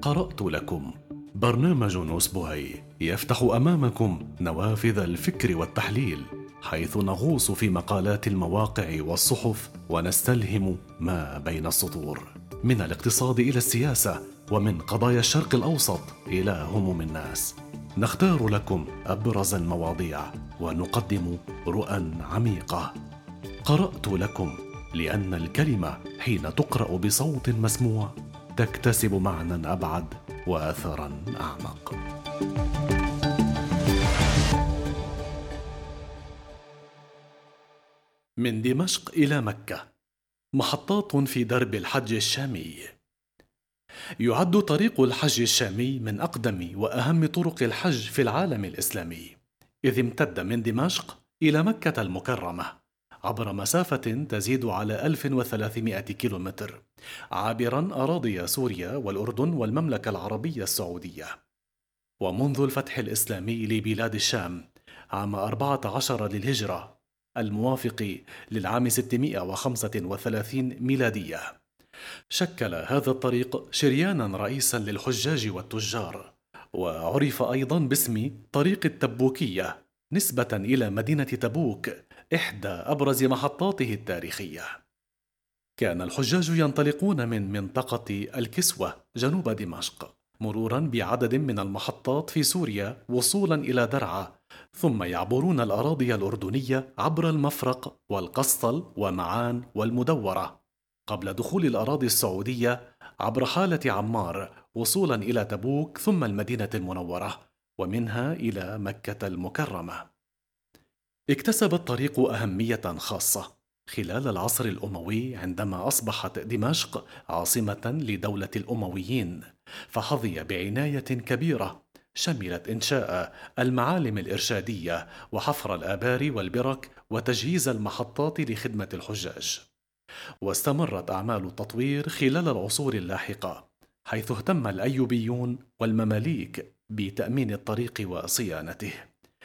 قرأت لكم برنامج أسبوعي يفتح أمامكم نوافذ الفكر والتحليل، حيث نغوص في مقالات المواقع والصحف ونستلهم ما بين السطور، من الاقتصاد إلى السياسة، ومن قضايا الشرق الأوسط إلى هموم الناس. نختار لكم أبرز المواضيع ونقدم رؤى عميقة. قرأت لكم لأن الكلمة حين تقرأ بصوت مسموع تكتسب معنى أبعد وأثرا أعمق. من دمشق إلى مكة، محطات في درب الحج الشامي. يعد طريق الحج الشامي من أقدم وأهم طرق الحج في العالم الإسلامي، إذ امتد من دمشق إلى مكة المكرمة عبر مسافة تزيد على 1300 كيلومتر، عابرا أراضي سوريا والأردن والمملكة العربية السعودية. ومنذ الفتح الإسلامي لبلاد الشام عام 14 للهجرة الموافق للعام 635 ميلادية، شكل هذا الطريق شريانا رئيسا للحجاج والتجار، وعرف أيضا باسم طريق التبوكية نسبة إلى مدينة تبوك، إحدى أبرز محطاته التاريخية. كان الحجاج ينطلقون من منطقة الكسوة جنوب دمشق، مرورا بعدد من المحطات في سوريا وصولا إلى درعا، ثم يعبرون الأراضي الأردنية عبر المفرق والقسطل ومعان والمدورة، قبل دخول الأراضي السعودية عبر حالة عمار وصولا إلى تبوك ثم المدينة المنورة، ومنها إلى مكة المكرمة. اكتسب الطريق أهمية خاصة خلال العصر الأموي عندما أصبحت دمشق عاصمة لدولة الأمويين، فحظي بعناية كبيرة شملت إنشاء المعالم الإرشادية وحفر الآبار والبرك وتجهيز المحطات لخدمة الحجاج. واستمرت أعمال التطوير خلال العصور اللاحقة، حيث اهتم الأيوبيون والمماليك بتأمين الطريق وصيانته،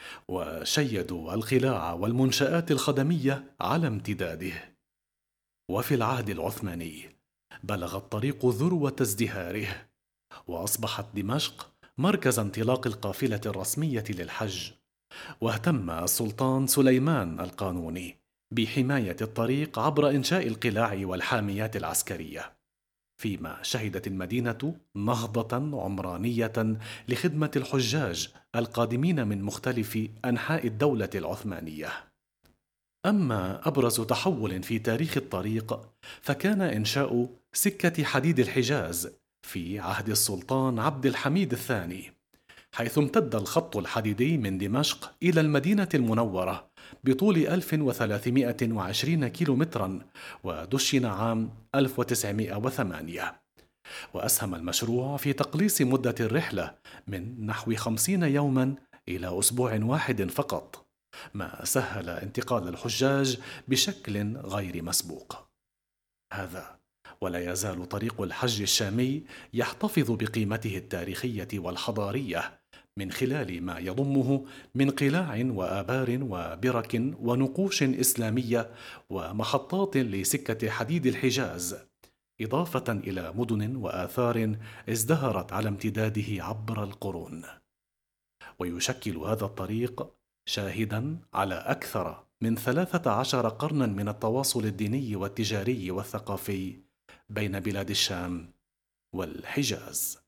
وشيدوا القلاع والمنشآت الخدمية على امتداده. وفي العهد العثماني بلغ الطريق ذروة ازدهاره، وأصبحت دمشق مركز انطلاق القافلة الرسمية للحج. واهتم السلطان سليمان القانوني بحماية الطريق عبر إنشاء القلاع والحاميات العسكرية، فيما شهدت المدينة نهضة عمرانية لخدمة الحجاج القادمين من مختلف أنحاء الدولة العثمانية. أما أبرز تحول في تاريخ الطريق فكان إنشاء سكة حديد الحجاز في عهد السلطان عبد الحميد الثاني، حيث امتد الخط الحديدي من دمشق إلى المدينة المنورة بطول 1320 كيلومترا، ودشن عام 1908. وأسهم المشروع في تقليص مدة الرحلة من نحو 50 يوما إلى أسبوع واحد فقط، ما سهل انتقال الحجاج بشكل غير مسبوق. هذا ولا يزال طريق الحج الشامي يحتفظ بقيمته التاريخية والحضارية من خلال ما يضمه من قلاع وآبار وبرك ونقوش إسلامية ومحطات لسكة حديد الحجاز، إضافة إلى مدن وآثار ازدهرت على امتداده عبر القرون. ويشكل هذا الطريق شاهدا على أكثر من 13 قرنا من التواصل الديني والتجاري والثقافي بين بلاد الشام والحجاز.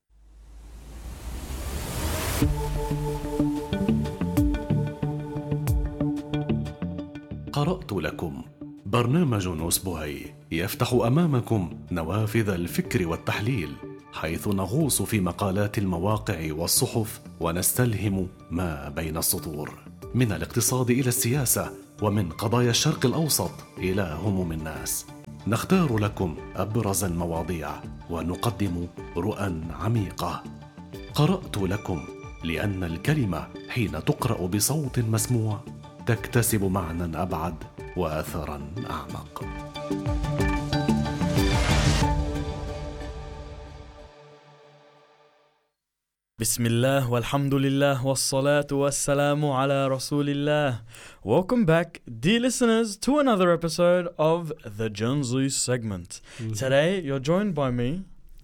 قرأت لكم برنامج أسبوعي يفتح أمامكم نوافذ الفكر والتحليل، حيث نغوص في مقالات المواقع والصحف ونستلهم ما بين السطور، من الاقتصاد إلى السياسة، ومن قضايا الشرق الأوسط إلى هموم الناس. نختار لكم أبرز المواضيع ونقدم رؤى عميقة. قرأت لكم لأن الكلمة حين تقرأ بصوت مسموع تكتسب معنى أبعد وأثرا أعمق. بسم الله والحمد لله والصلاة والسلام على رسول الله. Welcome back, dear listeners, to another episode of the Gen Z segment. Today, you're joined by me,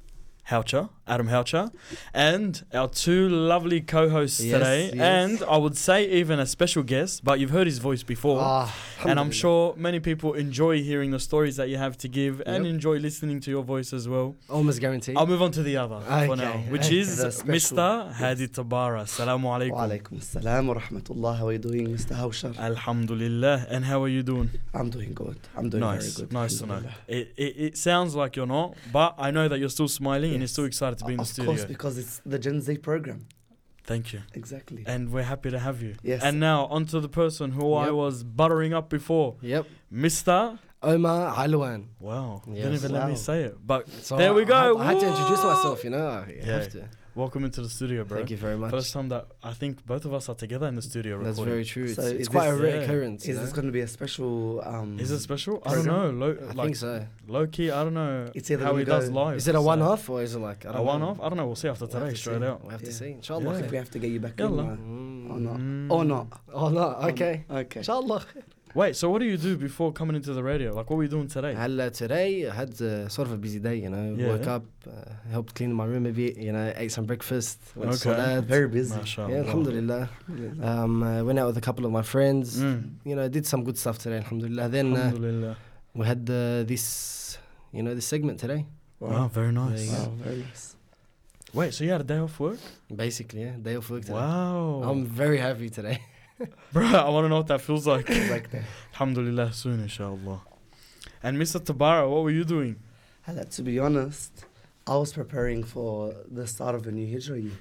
Adam Houcher, and our two lovely co-hosts Yes, today, yes. and I would say even a special guest, but you've heard his voice before. And I'm sure many people enjoy hearing the stories that you have to give and Yep. enjoy listening to your voice as well. Almost guaranteed. I'll move on to the other for Okay. now, which The is special Mr. Hadi Tabara. Assalamu alaikum. Walaikum assalam wa rahmatullah. How are you doing, Mr. Haushar? Alhamdulillah. And how are you doing? I'm doing good. I'm doing Nice, very good. nice to know. Alhamdulillah. It sounds like you're not, but I know that you're still smiling and you're Yes. still excited to be in the Of studio. course, because it's the Gen Z program. Thank you. Exactly. And we're happy to have you. Yes. And now on to the person who I Yep. was buttering up before, Yep. Mr. Omar Alwan. Wow. Yes. Didn't even let me Wow. say it. But So there we go. I had to introduce Whoa. myself, you know. I Yeah. have to. Welcome into the studio, bro. Thank you very much. First time that I think both of us are together in the studio That's recording. very true. So It's is quite a this- rare yeah. occurrence. Is you this know? going to be a special? Is it special? I don't program? know. I Like think so. low key, I don't know It's either how gonna he does go- live. Is it a so- one-off or is it like I A don't one know. off? I don't know. We'll see after We'll have today. to Straight see. out. We'll have to Yeah. see. I Inshallah. think we have to get you back Yalla. in. Or not. Mm. Or not. Oh no. Okay. Okay. Inshallah. Wait, so what do you do before coming into the radio? Like, what were you doing today? Today I had sort of a busy day, you know. Yeah. Woke up, helped clean my room a bit, you know, ate some breakfast, went to Okay. Salat. Very busy. Mashallah. Yeah, alhamdulillah. Went out with a couple of my friends. Mm. You know, did some good stuff today, alhamdulillah. Then Alhamdulillah. we had this, you know, this segment today. Wow, very nice. There you Wow, very nice. Wait, so you had a day off work? Basically, yeah, day off work today. Wow. I'm very happy today. Bro, I want to know what that feels like. Like that. Alhamdulillah, soon, inshallah. And Mr. Tabara, what were you doing? To be honest, I was preparing for the start of a new Hijrah year.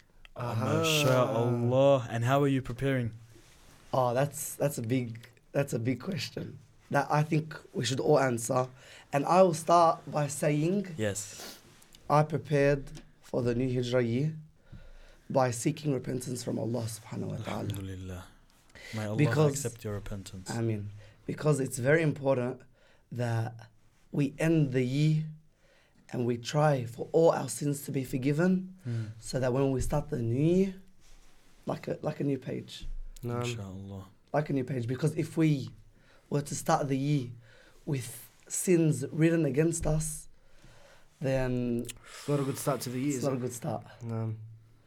MashaAllah. And how are you preparing? Oh, that's a big question that I think we should all answer. And I will start by saying Yes. I prepared for the new Hijrah year by seeking repentance from Allah subhanahu wa ta'ala. Alhamdulillah. May Allah Because- accept your repentance. I mean, because it's very important that we end the year and we try for all our sins to be forgiven Mm. so that when we start the new year, like a new page. Inshallah. Like a new page. Because if we were to start the year with sins written against us, then Not a good start to the year. it's not a good start. No.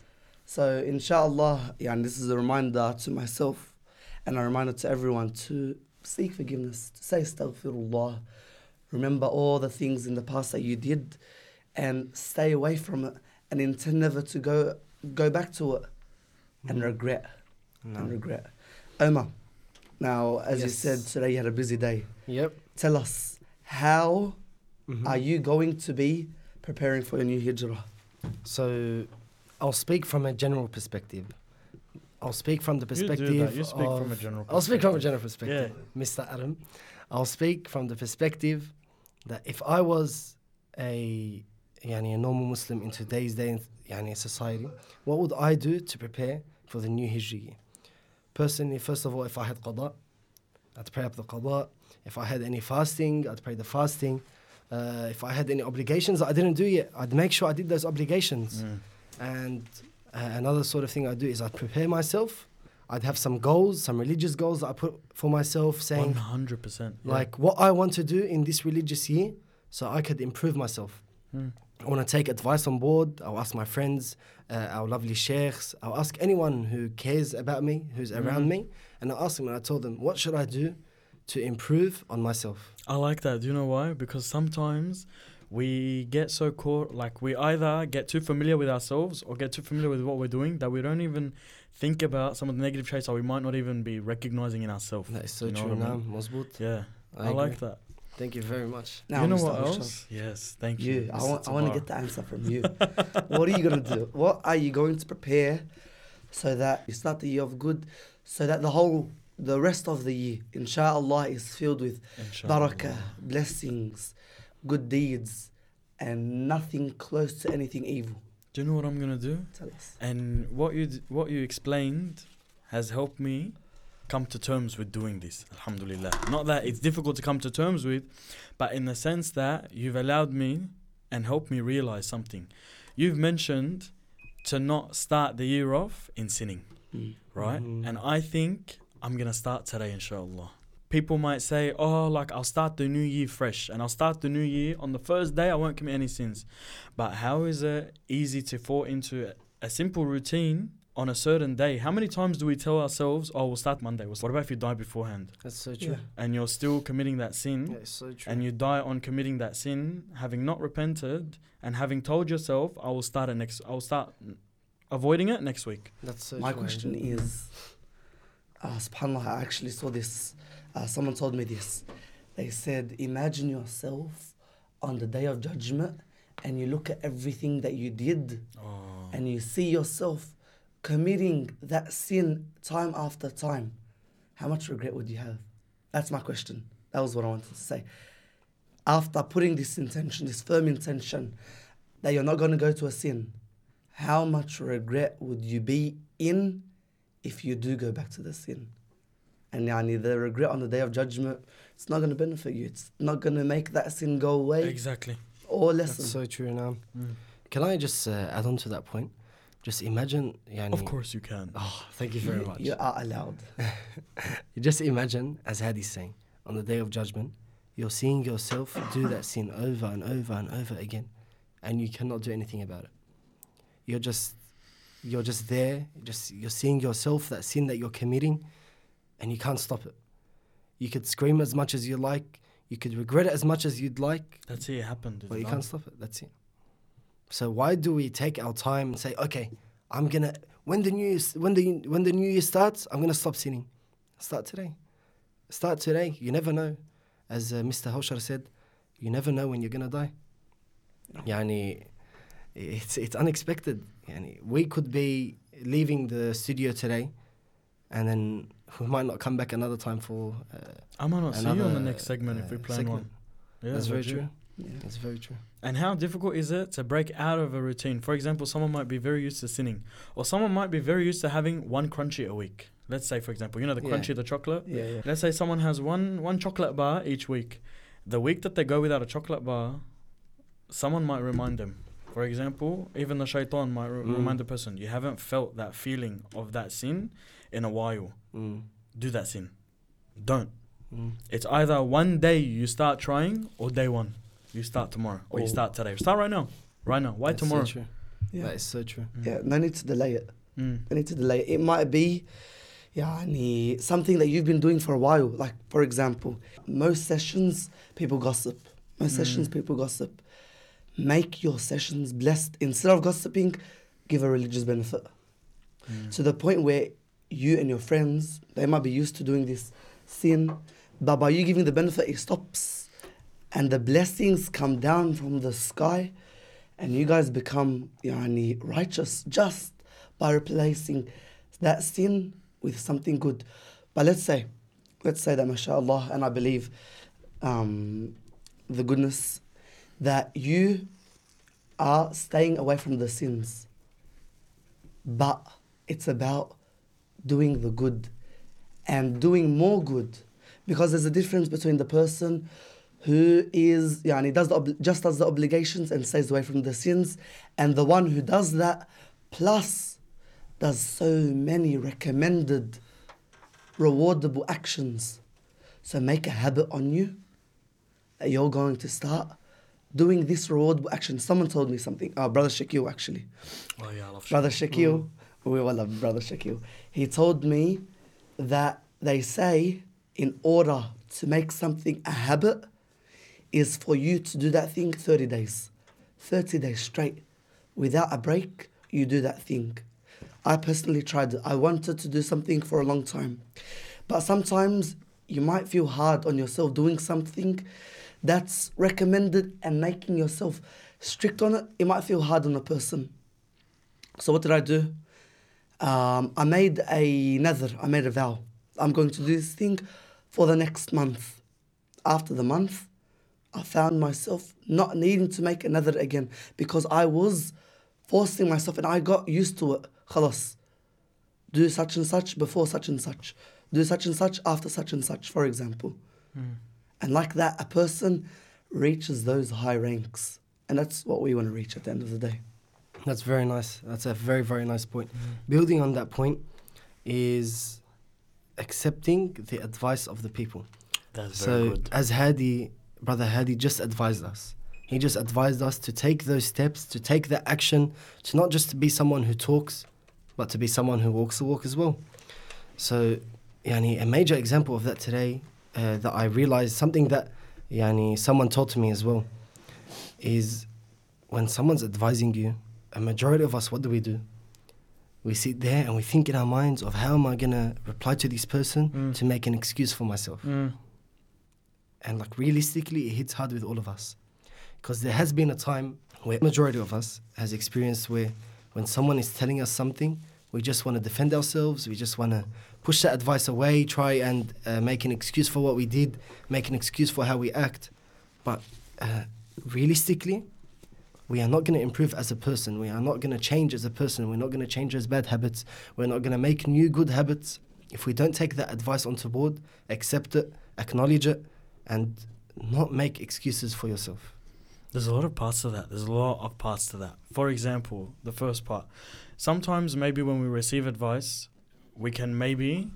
So inshallah, yeah, and this is a reminder to myself and a reminder to everyone to seek forgiveness, to say astaghfirullah, remember all the things in the past that you did and stay away from it and intend never to go back to it and regret. No. And regret. Omar, now as you Yes. said today you had a busy day. Yep. Tell us, how Mhm. are you going to be preparing for your new hijrah? So, I'll speak from a general perspective. I'll speak from the You do perspective that. You speak of, from a general I'll speak from a perspective. general perspective, Mr. Adam. I'll speak from the perspective that if I was a normal Muslim in today's day in society, what would I do to prepare for the new Hijri year? Personally, first of all, if I had qada, I'd pray up the qada. If I had any fasting, I'd pray the fasting. If I had any obligations that I didn't do yet, I'd make sure I did those obligations. Mm. And another sort of thing I'd do is I'd prepare myself. I'd have some goals, some religious goals that I put for myself, saying 100%. yeah. like what I want to do in this religious year so I could improve myself. Mm. I want to take advice on board. I'll ask my friends, our lovely sheikhs. I'll ask anyone who cares about me, who's around me. And I'll ask them and I told them, what should I do to improve on myself? I like that. Do you know why? Because sometimes we get so caught, like we either get too familiar with ourselves or get too familiar with what we're doing that we don't even think about some of the negative traits that we might not even be recognizing in ourselves. That is so You know true, what I now, mean? Mazboot. Yeah, I agree. like that. Thank you very much. Now, you know Mr. what Haushar, else? Yes, thank you. You, I Mr. want to Tabara. get the answer from you. What are you going to do? What are you going to prepare so that you start the year of good, so that the rest of the year, inshallah, is filled with Inshallah. barakah, blessings, good deeds, and nothing close to anything evil? Do you know what I'm gonna do? Tell us. And what you explained has helped me come to terms with doing this. Alhamdulillah. Not that it's difficult to come to terms with, but in the sense that you've allowed me and helped me realize something. You've mentioned to not start the year off in sinning, right? Mhm. And I think I'm gonna start today, inshallah. people might say, oh, like I'll start the new year fresh and I'll start the new year on the first day, I won't commit any sins. But how is it easy to fall into a simple routine on a certain day? How many times do we tell ourselves, oh, we'll start Monday? What about if you die beforehand That's so true. and you're still committing that sin? Yeah, it's so true. And you die on committing that sin, having not repented and having told yourself, I'll start avoiding it next week. That's so My true. question is, subhanAllah, I actually saw this. Someone told me this. They said, imagine yourself on the day of judgment and you look at everything that you did and you see yourself committing that sin time after time. How much regret would you have? That's my question. That was what I wanted to say. After putting this intention, this firm intention, that you're not going to go to a sin, how much regret would you be in if you do go back to the sin? And the regret on the day of judgment, it's not going to benefit you. It's not going to make that sin go away Exactly. or lessen. That's so true now. Can I just add on to that point? Just imagine... Of course you can. Oh, thank you very much. You are allowed. You just imagine, as Hadi's saying, on the day of judgment, you're seeing yourself do that sin over and over and over again, and you cannot do anything about it. You're just there, you're seeing yourself, that sin that you're committing, and you can't stop it. You could scream as much as you like, you could regret it as much as you'd like, That's it happened. but you can't stop it. That's it. So why do we take our time and say, okay, I'm gonna when the new year starts, I'm gonna stop sinning. Start today. Start today. You never know. As Mr. Haushar said, you never know when you're gonna die. It's unexpected. We could be leaving the studio today, and then we might not come back another time for. I might not see you on the next segment if we plan segment. one. Yeah, That's very legit. true. Yeah. That's very true. And how difficult is it to break out of a routine? For example, someone might be very used to sinning, or someone might be very used to having one crunchy a week. Let's say, for example, the Yeah. crunchy, the chocolate. Yeah. Let's say someone has one chocolate bar each week. The week that they go without a chocolate bar, someone might remind them. For example, even the shaitan might remind the person, you haven't felt that feeling of that sin in a while. Do that sin. Don't. It's either one day you start trying, or day one. You start tomorrow, or you start today. Start right now. Right now. Why That's tomorrow? So true. Yeah. That is so true. Yeah, no need to delay it. Mm. No need to delay it. It might be something that you've been doing for a while. Like, for example, most sessions, people gossip. Make your sessions blessed. Instead of gossiping, give a religious benefit. To the point where you and your friends, they might be used to doing this sin, but by you giving the benefit, it stops. And the blessings come down from the sky, and you guys become righteous just by replacing that sin with something good. But let's say that, mashallah, and I believe the goodness, that you are staying away from the sins. But it's about doing the good and doing more good. Because there's a difference between the person who is, does the obligations and stays away from the sins, and the one who does that, plus does so many recommended, rewardable actions. So make a habit on you that you're going to start doing this rewardable action. Someone told me something. Brother Shakil, actually. Oh yeah, I love Brother Shakil. We all love Brother Shakil. He told me that they say in order to make something a habit is for you to do that thing 30 days. 30 days straight. Without a break, you do that thing. I personally tried it. I wanted to do something for a long time. But sometimes you might feel hard on yourself doing something that's recommended and making yourself strict on it. It might feel hard on a person. So what did I do? I made a nadhr, I made a vow. I'm going to do this thing for the next month. After the month, I found myself not needing to make a nadhr again because I was forcing myself and I got used to it. Khalas. Do such and such before such and such. Do such and such after such and such, for example. And like that, a person reaches those high ranks. And that's what we want to reach at the end of the day. That's very nice. That's a very, very nice point. Building on that point is accepting the advice of the people. That's very So good. as Hadi, Brother Hadi just advised us. He just advised us to take those steps, to take the action, to not just be someone who talks, but to be someone who walks the walk as well. So, a major example of that today, that I realized, something that someone told to me as well, is when someone's advising you, a majority of us, what do? We sit there and we think in our minds of how am I going to reply to this person to make an excuse for myself. And like realistically, it hits hard with all of us. Because there has been a time where majority of us has experienced where when someone is telling us something, we just want to defend ourselves, we just want to push that advice away, try and make an excuse for what we did, make an excuse for how we act. But realistically, we are not going to improve as a person. We are not going to change as a person. We're not going to change as bad habits. We're not going to make new good habits if we don't take that advice onto board, accept it, acknowledge it, and not make excuses for yourself. There's a lot of parts to that. For example, the first part. Sometimes maybe when we receive advice, we can maybe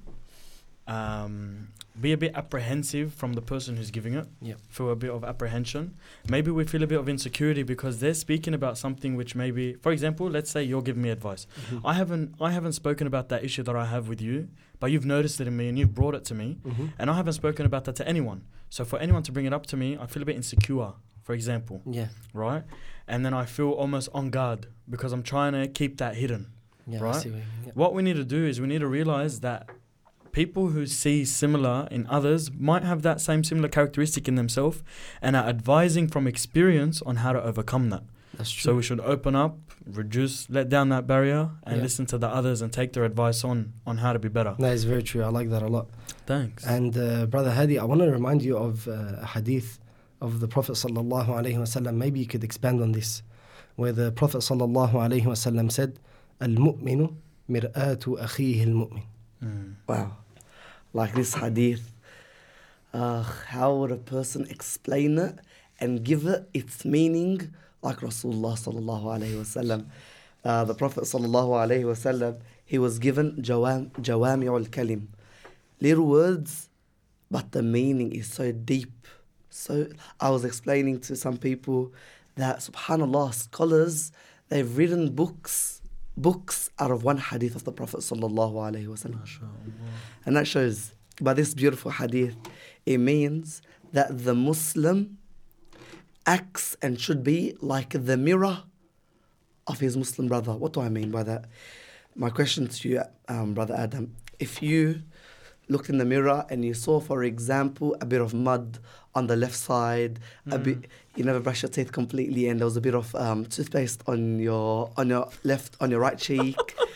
be a bit apprehensive from the person who's giving it. Yep. Feel a bit of apprehension. Maybe we feel a bit of insecurity because they're speaking about something which maybe, for example, let's say you're giving me advice. Mm-hmm. I haven't spoken about that issue that I have with you, but you've noticed it in me and you've brought it to me, and I haven't spoken about that to anyone. So for anyone to bring it up to me, I feel a bit insecure, for example. Yeah. Right? And then I feel almost on guard because I'm trying to keep that hidden. Yeah, I Right? see what you mean. Yep. What we need to do is we need to realize that people who see similar in others might have that same similar characteristic in themselves and are advising from experience on how to overcome that. That's true. So we should open up, let down that barrier and Yeah. listen to the others and take their advice on how to be better. That is very true. I like that a lot. Thanks. And Brother Hadi, I want to remind you of a hadith of the Prophet sallallahu alaihi wasallam. Maybe you could expand on this, where the Prophet sallallahu alaihi wasallam said, "Al-mu'minu mir'atu akhihi al-mu'min." Wow. Like this hadith. How would a person explain it and give it its meaning like Rasulullah sallallahu alayhi wasallam? The Prophet sallallahu alayhi wasallam, he was given jawami'ul kalim. Little words, but the meaning is so deep. So I was explaining to some people that subhanallah, scholars, they've written books out of one hadith of the Prophet sallallahu alaihi wasallam. And that shows by this beautiful hadith, it means that the Muslim acts and should be like the mirror of his Muslim brother. What do I mean by that? My question to you, Brother Adam, if you looked in the mirror and you saw, for example, a bit of mud on the left side, you never brush your teeth completely, and there was a bit of toothpaste on your right cheek.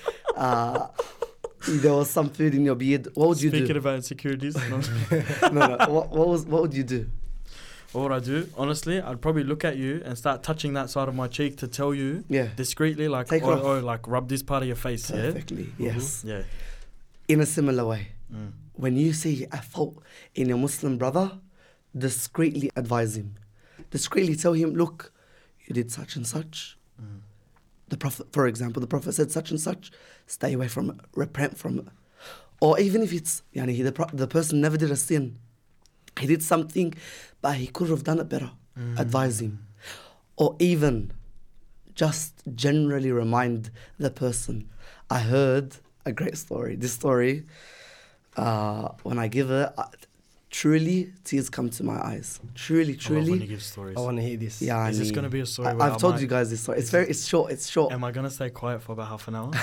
There was some food in your beard. What would you do? Speaking about insecurities, no. No. What would you do? What would I do? Honestly, I'd probably look at you and start touching that side of my cheek to tell you Yeah. discreetly, like, Take it off. like rub this part of your face, Perfectly. Yes. yeah? In a similar way, Mm. when you see a fault in your Muslim brother, discreetly advise him. Discreetly tell him, look, you did such and such. The Prophet, for example, the Prophet said such and such. Stay away from it. Repent from it. Or even if it's, the person never did a sin. He did something, but he could have done it better. Advise him. Or even just generally remind the person. I heard a great story. This story, when I give it, truly tears come to my eyes. Truly. I love when you give stories. I want to hear this. Yeah, Is this going to be a story where I've told you guys this story. It's short. It's short. Am I going to stay quiet for about half an hour?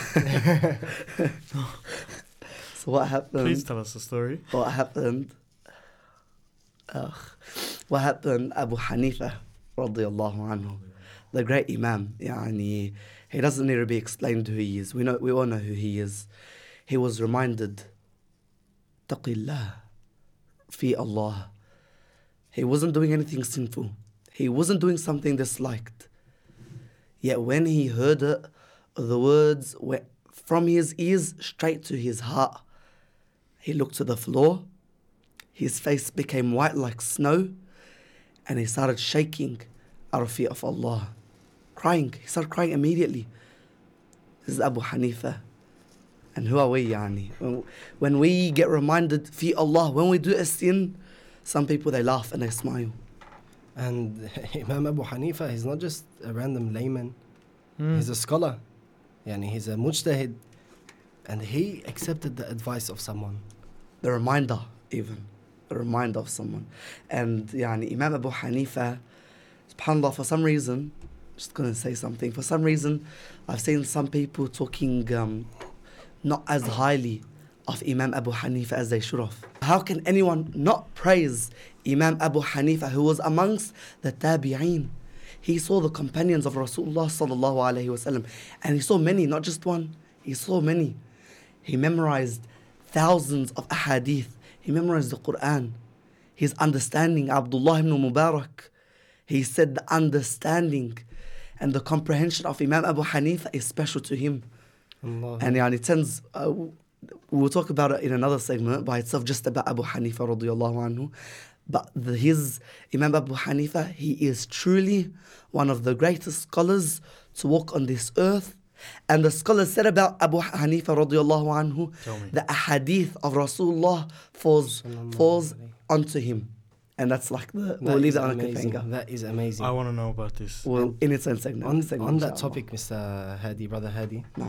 So what happened? Please tell us the story. What happened? What happened? Abu Hanifa, radiyallahu anhu, the great Imam. He doesn't need to be explained who he is. We all know who he is. He was reminded, taqillah, fi Allah. He wasn't doing anything sinful. He wasn't doing something disliked. Yet when he heard it, the words went from his ears straight to his heart. He looked to the floor. His face became white like snow, and he started shaking out of fear of Allah. Crying. He started crying immediately. This is Abu Hanifa. And who are we, yani? When we get reminded, fi Allah, when we do a sin, some people, they laugh and they smile. And Imam Abu Hanifa, he's not just a random layman. He's a scholar. Yani he's a mujtahid. And he accepted the advice of someone. The reminder, even. The reminder of someone. And yani, Imam Abu Hanifa, subhanAllah, for some reason, just going to say something, for some reason, I've seen some people talking not as highly of Imam Abu Hanifa as they should have. How can anyone not praise Imam Abu Hanifa, who was amongst the tabi'een? He saw the companions of Rasulullah sallallahu alaihi wasallam, and he saw many, not just one. He saw many. He memorized thousands of ahadith. He memorized the Quran. His understanding, Abdullah ibn Mubarak, he said the understanding and the comprehension of Imam Abu Hanifa is special to him. Allah. And it tends, we'll talk about it in another segment by itself, just about Abu Hanifa radiyallahu anhu. But his Imam Abu Hanifa, he is truly one of the greatest scholars to walk on this earth. And the scholars said about Abu Hanifa radiyallahu anhu, the ahadith of Rasulullah falls onto him. And that's like we'll leave that on a cliffhanger. That is amazing. I want to know about this. Well, in its own segment. On that topic, Mr. Hadi, Brother Hadi, No.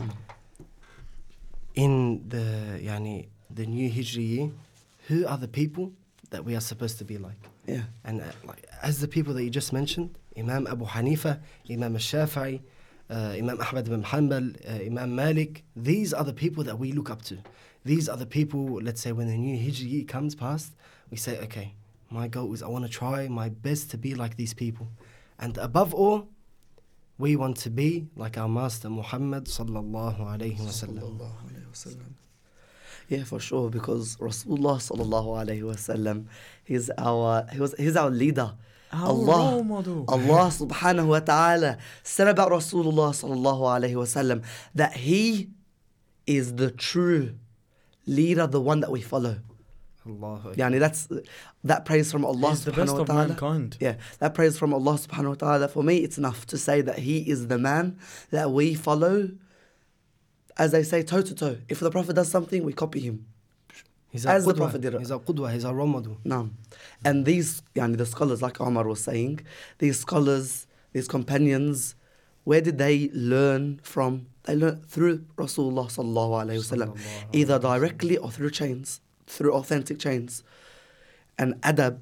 in the new Hijri year, who are the people that we are supposed to be like? Yeah. And as the people that you just mentioned, Imam Abu Hanifa, Imam al-Shafi'i, Imam Ahmad ibn Hanbal, Imam Malik, these are the people that we look up to. These are the people, let's say when the new Hijri year comes past, we say, okay, my goal is I want to try my best to be like these people. And above all, we want to be like our Master Muhammad sallallahu alayhi wasallam. Yeah, for sure, because Rasulullah sallallahu alayhi wasallam, he's our leader. Our role model. Allah subhanahu wa ta'ala said about Rasulullah sallallahu alayhi wasallam that he is the true leader, the one that we follow. Allah. Yani that praise from Allah He's the subhanahu best wa of ta'ala. mankind. Yeah, that praise from Allah subhanahu wa ta'ala. For me, it's enough to say that he is the man that we follow, as they say, toe to toe. If the Prophet does something, we copy him. He's As our the Prophet did it. He's our qudwa, he's our role model. No. And these, the scholars, like Omar was saying, these scholars, these companions, where did they learn from? They learned through Rasulullah sallallahu alayhi wasallam, either directly or through chains, through authentic chains. And adab,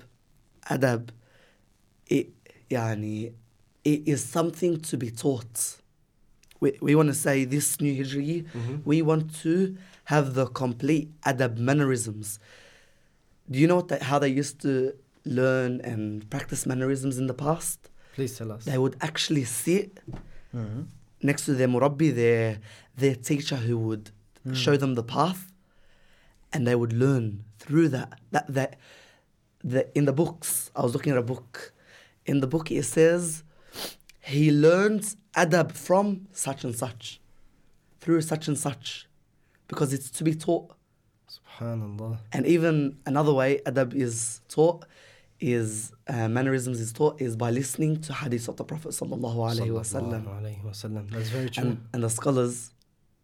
it is something to be taught. We want to say this new Hijri, we want to have the complete adab mannerisms. Do you know how they used to learn and practice mannerisms in the past? Please tell us. They would actually sit next to their murabbi, their teacher who would show them the path, and they would learn through that. In the books, I was looking at a book. In the book it says, he learns adab from such and such, through such and such, because it's to be taught. Subhanallah. And even another way adab is taught, mannerisms is taught, is by listening to hadith of the Prophet sallallahu alaihi wasallam. Sallallahu alayhi wasallam. That's very true. And the scholars,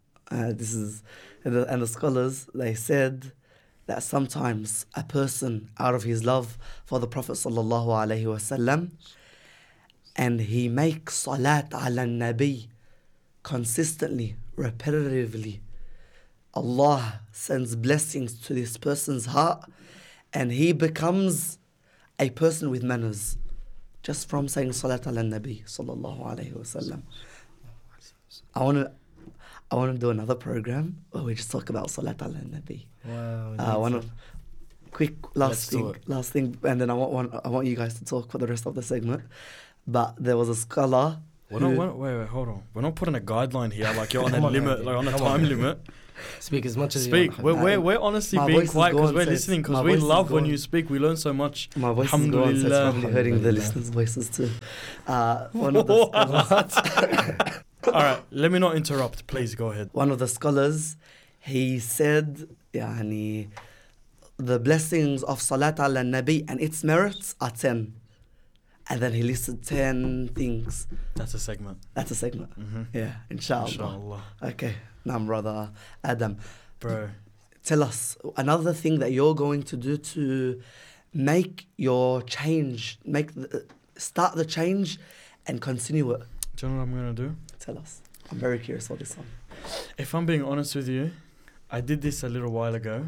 the scholars, they said that sometimes a person, out of his love for the Prophet sallallahu alaihi wasallam, and he makes salat ala nabi consistently, repetitively, Allah sends blessings to this person's heart, and he becomes a person with manners just from saying salat ala nabi sallallahu alaihi wasallam. I want to do another program where we just talk about salat ala nabi. Wow. Quick last thing, and then I want you guys to talk for the rest of the segment. But there was a scholar. Wait, hold on. We're not putting a guideline here, like you're on a limit, like on a time limit. Speak as much as Speak. you want. We're honestly My being voice is quiet because gone, we're so listening, because my we voice is love when gone. you speak. We learn so much. My voice is gone, so it's probably hurting the listeners' voices too. One of the scholars, All right, let me not interrupt. Please go ahead. one of the scholars, he said, the blessings of Salat ala Nabi and its merits are 10. and then he listed 10 things. That's a segment. That's a segment. Mm-hmm. Yeah, inshallah. Inshallah. Okay, now brother Adam, Bro. tell us another thing that you're going to do to make your change, start the change and continue it. Do you know what I'm going to do? Tell us. I'm very curious for this one. If I'm being honest with you, I did this a little while ago.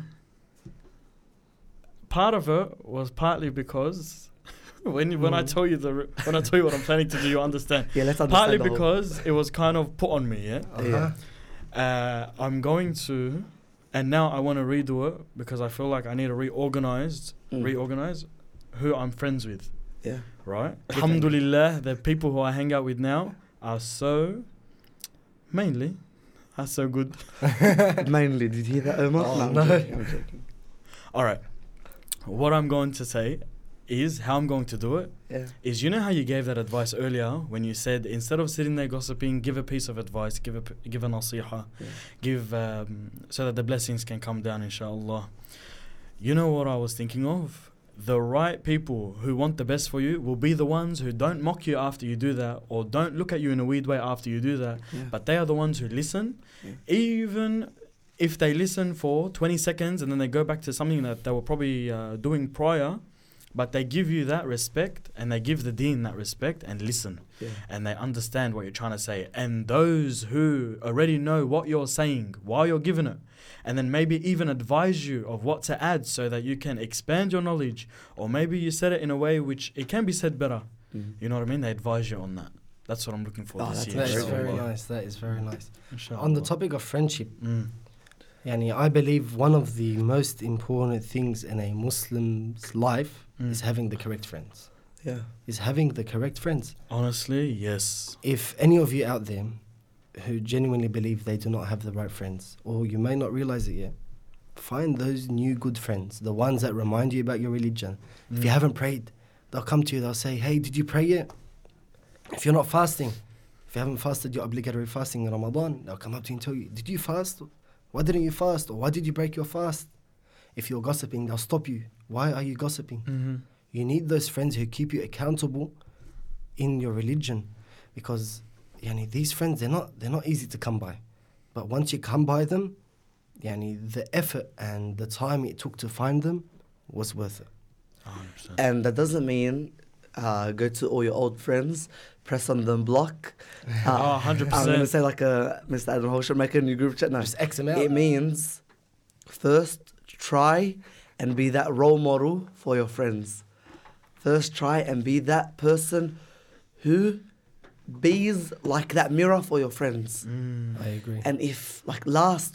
Part of it was partly because when I tell you what I'm planning to do, you understand. Yeah, let's understand. Partly the whole- because it was kind of put on me, yeah. Uh-huh. I'm going to, and now I want to redo it because I feel like I need to reorganize who I'm friends with. Yeah. Right? Okay. Alhamdulillah, the people who I hang out with now are so good. Mainly, did you hear that, Omar? Oh, I'm no. joking. All right. What I'm going to say is how I'm going to do it Yeah. is, you know how you gave that advice earlier when you said instead of sitting there gossiping, give a piece of advice, give a nasiha, Yeah. give so that the blessings can come down, inshallah. You know what I was thinking of? The right people who want the best for you will be the ones who don't mock you after you do that, or don't look at you in a weird way after you do that, Yeah. but they are the ones who listen, even if they listen for 20 seconds and then they go back to something that they were probably doing prior, but they give you that respect and they give the deen that respect and listen. Yeah. And they understand what you're trying to say. And those who already know what you're saying while you're giving it, and then maybe even advise you of what to add so that you can expand your knowledge, or maybe you said it in a way which it can be said better. Mhm. You know what I mean? They advise you on that. That's what I'm looking for Oh, this that's year. That is Inshallah. very nice. That is very nice. Inshallah. On the topic of friendship, Mm. Yani, I believe one of the most important things in a Muslim's life is having the correct friends. Yeah. Is having the correct friends. Honestly, yes. If any of you out there who genuinely believe they do not have the right friends, or you may not realize it yet, find those new good friends, the ones that remind you about your religion. If you haven't prayed, they'll come to you, they'll say, hey, did you pray yet? If you're not fasting, if you haven't fasted your obligatory fasting in Ramadan, they'll come up to you and tell you, did you fast? Why didn't you fast? Or why did you break your fast? If you're gossiping, they'll stop you. Why are you gossiping? Mm-hmm. You need those friends who keep you accountable in your religion, because these friends, they're not easy to come by. But once you come by them, the effort and the time it took to find them was worth it. 100%. And that doesn't mean go to all your old friends, press on them block. 100%. I'm going to say like Mr. Adam Holscher, make a new group chat. No, Just X them out. it means first try and be that role model for your friends. First try and be that person who bees like that mirror for your friends. I agree. And if last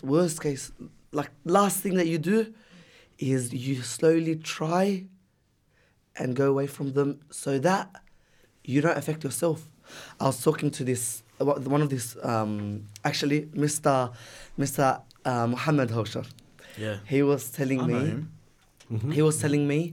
thing that you do is you slowly try and go away from them so that you don't affect yourself. I was talking to one of these, actually, Mr. Muhammad Hosher. Yeah. He was telling I know me, him. he was telling me,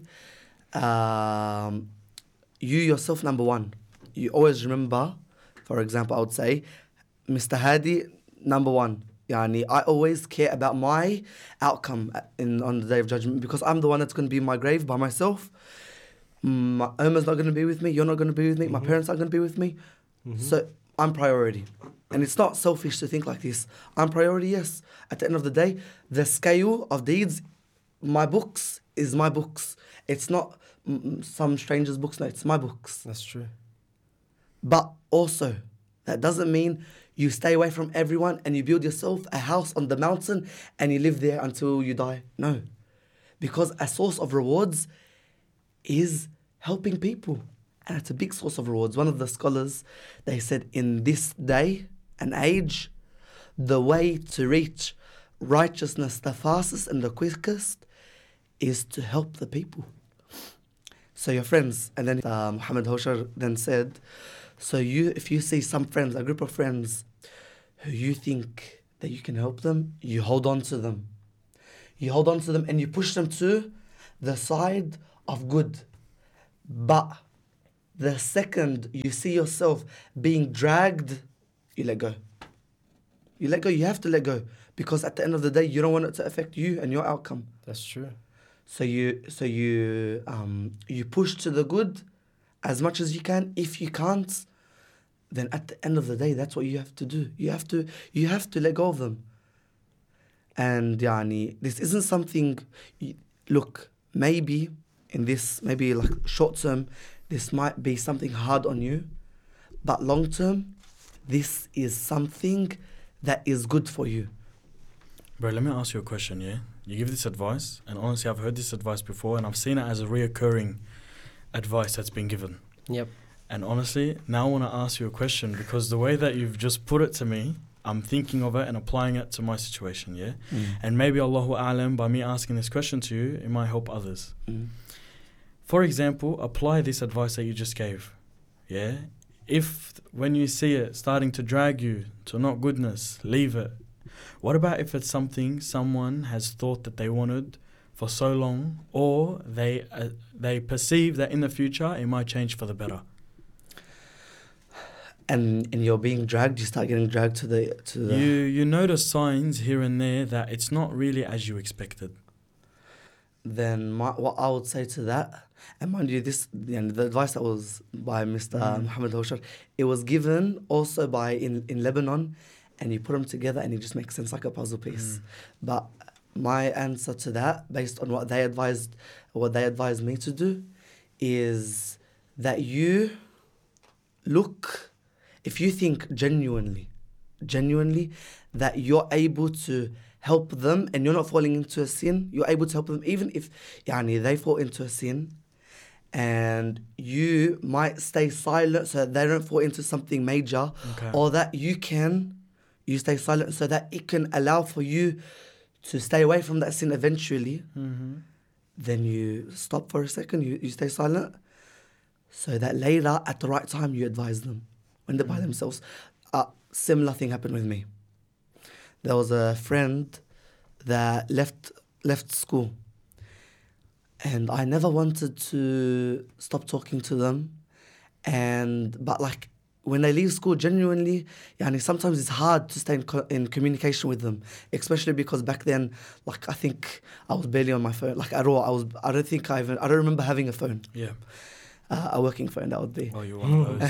you yourself, number one. You always remember, for example, I would say, Mr. Hadi, number one. I always care about my outcome on the Day of Judgment, because I'm the one that's going to be in my grave by myself. Omar's not going to be with me, you're not going to be with me, my parents aren't going to be with me. So I'm priority. And it's not selfish to think like this. I'm priority, yes. At the end of the day, the scale of deeds, my books is my books. It's not some stranger's books, no, it's my books. That's true. But also, that doesn't mean you stay away from everyone and you build yourself a house on the mountain and you live there until you die. No. Because a source of rewards is helping people. And it's a big source of rewards. One of the scholars, they said, in this day and age, the way to reach righteousness the fastest and the quickest is to help the people. So your friends, and then Muhammad Hosher then said, so if you see some friends, a group of friends who you think that you can help them, you hold on to them. You hold on to them and you push them to the side of good. But the second you see yourself being dragged, you let go. You let go, you have to let go. Because at the end of the day, you don't want it to affect you and your outcome. That's true. So you push to the good as much as you can. If you can't, then at the end of the day, that's what you have to do. You have to let go of them. And yani, this isn't something. Look, maybe like short term, this might be something hard on you, but long term, this is something that is good for you. Bro, let me ask you a question, yeah? You give this advice, and honestly, I've heard this advice before, and I've seen it as a reoccurring advice that's been given. Yep. And honestly, now I want to ask you a question, because the way that you've just put it to me, I'm thinking of it and applying it to my situation, yeah? And maybe Allahu A'lam, by me asking this question to you, it might help others. For example, apply this advice that you just gave, yeah? If when you see it starting to drag you to not goodness, leave it. What about if it's something someone has thought that they wanted for so long, or they perceive that in the future it might change for the better? And you're being dragged, you start getting dragged to the You notice signs here and there that it's not really as you expected. Then what I would say to that, and mind you, this the advice that was by Mr. Muhammad Hawshar, it was given also by in Lebanon, and you put them together and it just makes sense like a puzzle piece. But my answer to that, based on what they advised me to do, is that you look, if you think genuinely that you're able to help them and you're not falling into a sin, you're able to help them even if they fall into a sin, and you might stay silent so that they don't fall into something major, or that you stay silent so that it can allow for you to stay away from that sin eventually. Then you stop for a second, you stay silent, so that later at the right time you advise them when they're by themselves. A similar thing happened with me. There was a friend that left school, and I never wanted to stop talking to them. But like when they leave school, genuinely, sometimes it's hard to stay in communication with them, especially because back then, like I think I was barely on my phone. Like at all, I don't remember having a phone. Yeah. A working phone, that would be. Oh, you're one of those.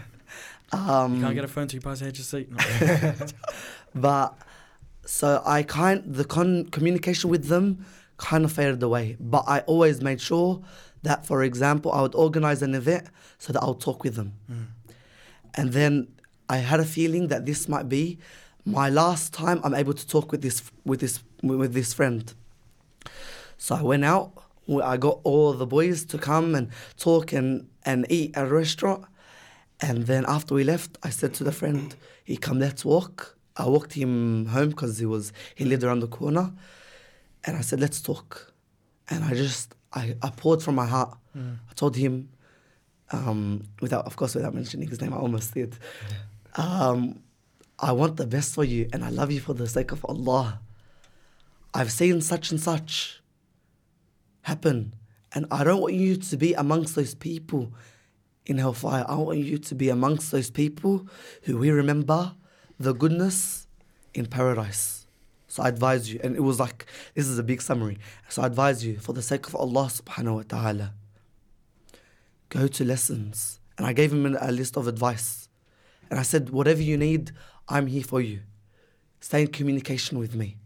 You can't get a phone till you pass HSC. No. But so communication with them kind of faded away. But I always made sure that, for example, I would organize an event so that I would talk with them. And then I had a feeling that this might be my last time I'm able to talk with this friend. So I went out. I got all the boys to come and talk and eat at a restaurant. And then after we left, I said to the friend, he come, let's walk. I walked him home because he lived around the corner. And I said, let's talk. And I poured from my heart. I told him, without mentioning his name, I almost did. I want the best for you and I love you for the sake of Allah. I've seen such and such happen, and I don't want you to be amongst those people in hellfire. I want you to be amongst those people who we remember the goodness in paradise. So I advise you, and it was like, this is a big summary. So I advise you, for the sake of Allah subhanahu wa ta'ala, go to lessons. And I gave him a list of advice. And I said, whatever you need, I'm here for you. Stay in communication with me.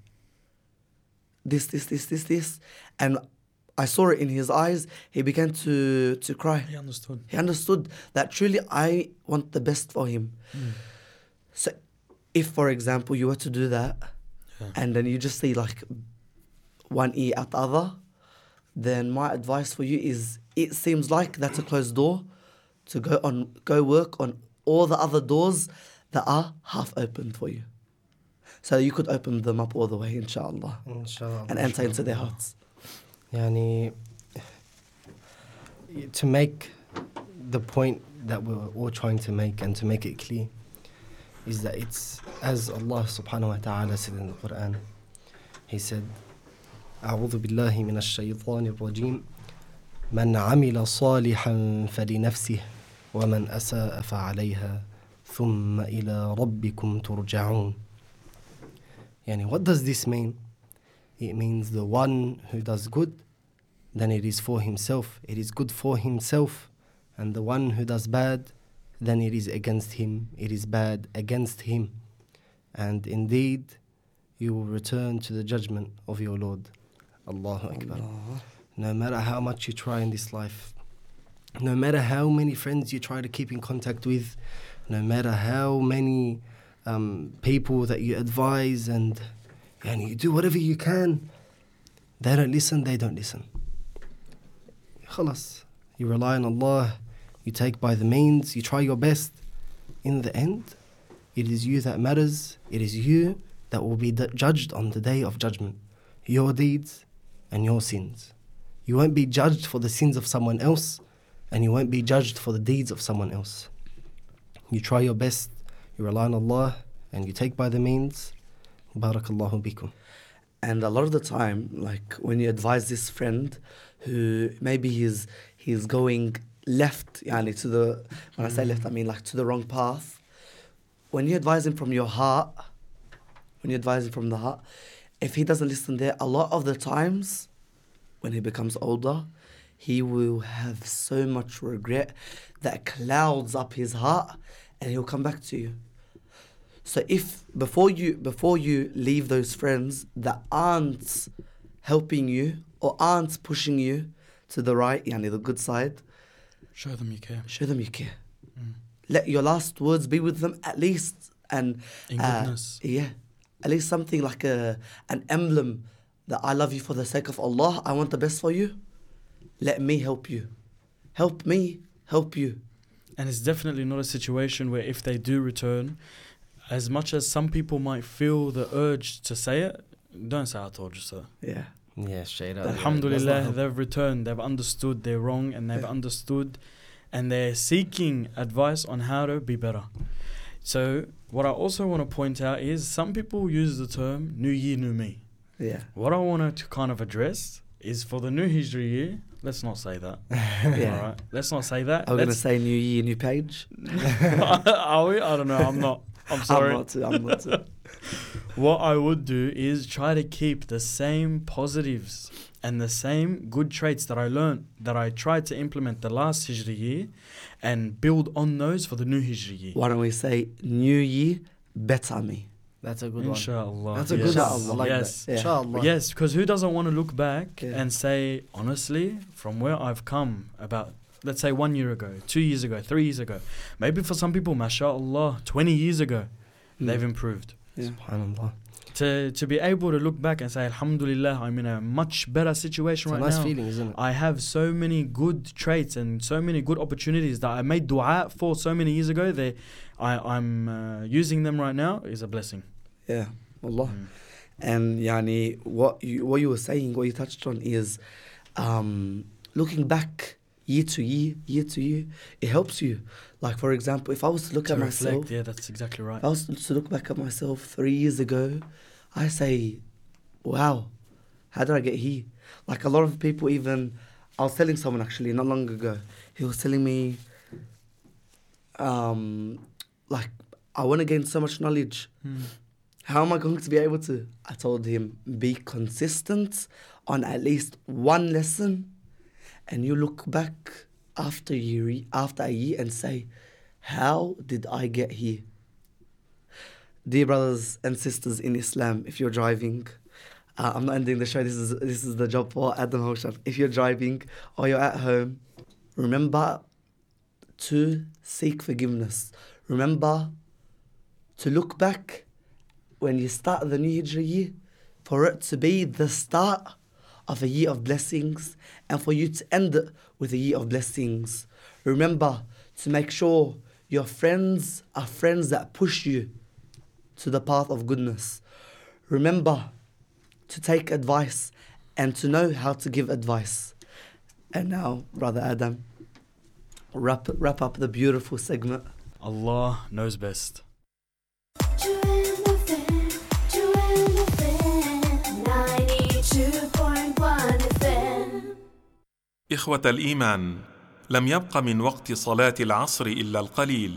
This. And I saw it in his eyes. He began to cry. He understood. He understood that truly I want the best for him. So if, for example, you were to do that, and then you just see like one ear out the other, then my advice for you is, it seems like that's a closed door, to go work on all the other doors that are half opened for you. So you could open them up all the way, inshallah. And enter into their hearts. Yani, to make the point that we're all trying to make and to make it clear, is that it's as Allah subhanahu wa ta'ala said in the Quran. He said, أعوذ بالله من الشيطان الرجيم من عمل صالحا فلنفسه ومن أساء فعليها ثم إلى ربكم ترجعون. Yani, what does this mean? It means the one who does good, then it is for himself. It is good for himself, And the one who does bad, then it is against him. It is bad against him. And indeed, you will return to the judgment of your Lord. Allahu Akbar. No matter how much you try in this life, no matter how many friends you try to keep in contact with, no matter how many people that you advise and you do whatever you can, they don't listen, they don't listen. Khalas. You rely on Allah, you take by the means, you try your best. In the end, it is you that matters. It is you that will be judged on the day of judgment. Your deeds and your sins. You won't be judged for the sins of someone else, and you won't be judged for the deeds of someone else. You try your best, you rely on Allah, and you take by the means. Barakallahu bikum. And a lot of the time, like when you advise this friend who maybe he's going left, yani to the, when I say left, I mean like to the wrong path. When you advise him from your heart, when you advise him from the heart, if he doesn't listen there, a lot of the times when he becomes older, he will have so much regret that clouds up his heart and he'll come back to you. So if before you leave those friends that aren't helping you or aren't pushing you to the right, yani the good side, Show them you care. show them you care. Let your last words be with them at least, and In goodness. at least something like an emblem that I love you for the sake of Allah. I want the best for you. Let me help you. Help me help you. And it's definitely not a situation where if they do return, as much as some people might feel the urge to say it, don't say I told you so. Yeah. Yeah, straight up. Alhamdulillah, they've returned, they've understood they're wrong, and they've understood, and they're seeking advice on how to be better. So what I also want to point out is some people use the term new year, new me. Yeah. What I want to kind of address is for the new Hijri year, let's not say that. Yeah. All right, let's not say that. Are we going to say new year, new page? Are we? I don't know. I'm not. I'm sorry. I'm not too. What I would do is try to keep the same positives and the same good traits that I learned, that I tried to implement the last Hijri year, and build on those for the new Hijri year. Why don't we say new year, better me? That's a good one. Inshallah. That's a yes. good one. I like Yes. that. Yeah. Inshallah. Yes, because who doesn't want to look back Yeah. and say, honestly, from where I've come about, let's say 1 year ago, 2 years ago, 3 years ago, maybe for some people, mashallah, 20 years ago, they've improved. Yeah. SubhanAllah. To be able to look back and say, alhamdulillah, I'm in a much better situation It's a right nice now. feeling, isn't it? I have so many good traits and so many good opportunities that I made dua for so many years ago. I'm using them right now is a blessing. Yeah. Allah. And yani, what you were saying, what you touched on is looking back year to year, it helps you. Like, for example, if I was to look To at reflect, myself, yeah, that's exactly right. if I was to look back at myself 3 years ago, I say, wow, how did I get here? Like a lot of people even, I was telling someone actually not long ago, he was telling me, like, I want to gain so much knowledge. How am I going to be able to? I told him, be consistent on at least one lesson, and you look back after a year and say, how did I get here? Dear brothers and sisters in Islam, if you're driving, I'm not ending the show, this is the job for Adam Hoshan. If you're driving or you're at home, remember to seek forgiveness. Remember to look back when you start the new Hijri year, for it to be the start of a year of blessings and for you to end it with a year of blessings. Remember to make sure your friends are friends that push you to the path of goodness. Remember to take advice and to know how to give advice. And now, Brother Adam, wrap up the beautiful segment. Allah knows best. إخوة الإيمان، لم يبق من وقت صلاة العصر إلا القليل،